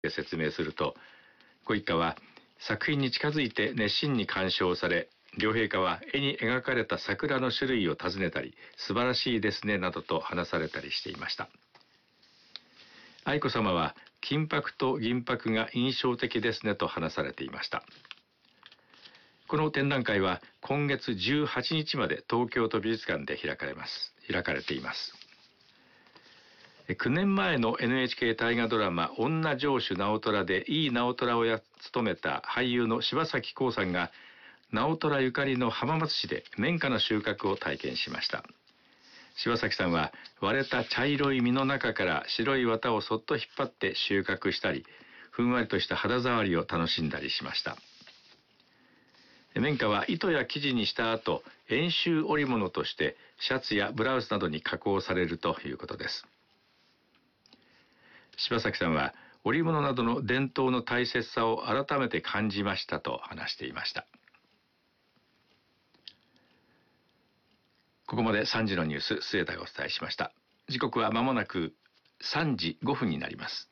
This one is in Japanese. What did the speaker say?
説明すると、ご一家は作品に近づいて熱心に鑑賞され、両陛下は絵に描かれた桜の種類を尋ねたり、素晴らしいですねなどと話されたりしていました。愛子さまは金箔と銀箔が印象的ですねと話されていました。この展覧会は今月18日まで東京都美術館で開かれています。9年前の NHK 大河ドラマ女城主直虎で井伊直虎を務めた俳優の柴咲コウさんが直虎ゆかりの浜松市で綿花の収穫を体験しました。柴咲さんは割れた茶色い実の中から白い綿をそっと引っ張って収穫したり、ふんわりとした肌触りを楽しんだりしました。綿花は糸や生地にした後、遠州織物としてシャツやブラウスなどに加工されるということです。柴咲さんは織物などの伝統の大切さを改めて感じましたと話していました。ここまで3時のニュース、末田がお伝えしました。時刻は間もなく3時5分になります。